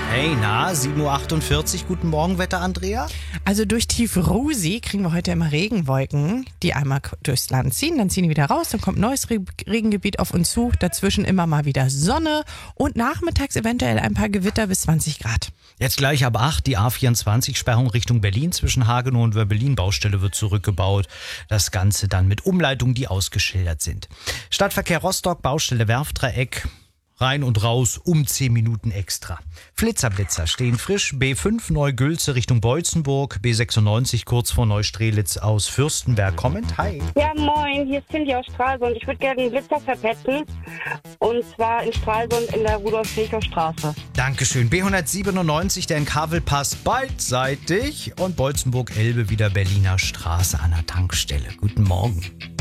Hey, na, 7.48 Uhr, guten Morgen, Wetter, Andrea. Also durch Tief-Rusi kriegen wir heute immer Regenwolken, die einmal durchs Land ziehen, dann ziehen die wieder raus, dann kommt ein neues Regengebiet auf uns zu, dazwischen immer mal wieder Sonne und nachmittags eventuell ein paar Gewitter bis 20 Grad. Jetzt gleich ab 8 die A24-Sperrung Richtung Berlin zwischen Hagenow und Wörbelin. Baustelle wird zurückgebaut. Das Ganze dann mit Umleitungen, die ausgeschildert sind. Stadtverkehr Rostock, Baustelle Werftdreieck. Rein und raus um 10 Minuten extra. Flitzer stehen frisch. B5 Neugülze Richtung Beutzenburg. B96 kurz vor Neustrelitz aus Fürstenberg kommend. Hi. Ja, moin, hier ist Cindy aus Stralsund. Ich würde gerne den Blitzer verpetzen. Und zwar in Stralsund in der Rudolf-Virchow-Straße. Dankeschön. B197, der in Kavelpass beidseitig. Und Beutzenburg-Elbe wieder Berliner Straße an der Tankstelle. Guten Morgen.